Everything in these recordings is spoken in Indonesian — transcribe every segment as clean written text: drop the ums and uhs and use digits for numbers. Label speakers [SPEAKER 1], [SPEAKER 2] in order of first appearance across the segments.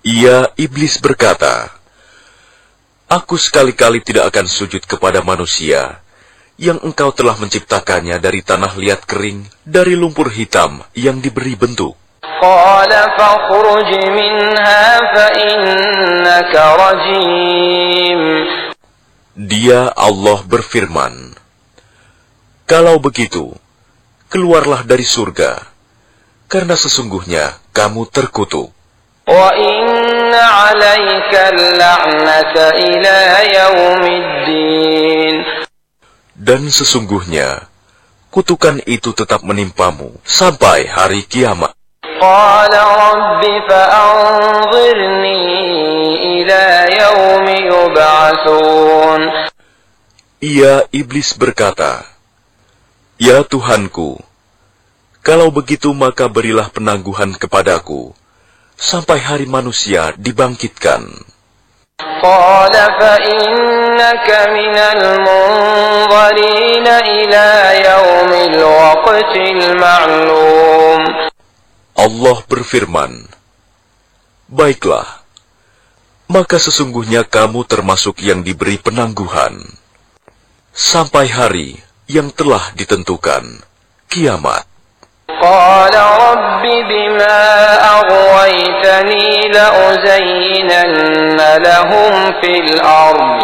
[SPEAKER 1] Ia, iblis berkata, "Aku sekali-kali tidak akan sujud kepada manusia yang engkau telah menciptakannya dari tanah liat kering, dari lumpur hitam yang diberi bentuk."
[SPEAKER 2] قال فاخرج منها فإنك رجيم.
[SPEAKER 1] Dia, Allah, berfirman, "Kalau begitu, keluarlah dari surga, karena sesungguhnya kamu terkutuk.
[SPEAKER 2] وَإِنَّ عَلَيْكَ اللَّعْنَةَ إِلَى يَوْمِ الدِّينِ.
[SPEAKER 1] Dan sesungguhnya, kutukan itu tetap menimpamu sampai hari kiamat."
[SPEAKER 2] قَالَ رَبِّ فَأَنظِرْنِي إِلَى يَوْمِ يُبْعَثُونَ.
[SPEAKER 1] Ia, iblis berkata, "Ya Tuhanku, kalau begitu maka berilah penangguhan kepadaku, sampai hari manusia dibangkitkan."
[SPEAKER 2] قَالَ فَإِنَّكَ مِنَ الْمُنظَرِينَ إِلَى يَوْمِ الْوَقْتِ الْمَعْلُومِ.
[SPEAKER 1] Allah berfirman, "Baiklah, maka sesungguhnya kamu termasuk yang diberi penangguhan, sampai hari yang telah ditentukan, kiamat."
[SPEAKER 2] قَالَ رَبِّ بِمَا أَغْوَيْتَنِي لَأُزَيِّنَنَّ لَهُمْ فِي الْأَرْضِ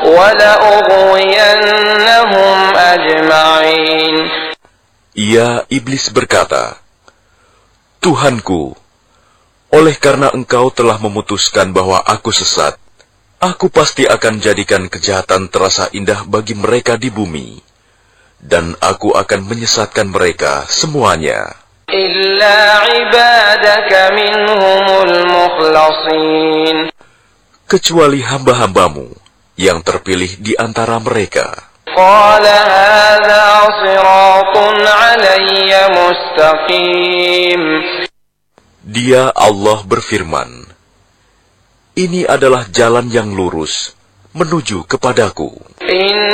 [SPEAKER 2] وَلَأُغْوِيَنَّهُمْ أَجْمَعِينَ.
[SPEAKER 1] Ia, iblis berkata, "Tuhanku, oleh karena engkau telah memutuskan bahwa aku sesat, aku pasti akan jadikan kejahatan terasa indah bagi mereka di bumi, dan aku akan menyesatkan mereka semuanya.
[SPEAKER 2] إِلَّا عِبَادَكَ مِنْهُمُ الْمُخْلَصِينَ.
[SPEAKER 1] Kecuali hamba-hambamu yang terpilih di antara mereka."
[SPEAKER 2] قَالَ هَذَا صِرَاطٌ عَلَيَّ مُسْتَقِيمٌ.
[SPEAKER 1] Dia, Allah, berfirman, "Ini adalah jalan yang lurus menuju kepadaku."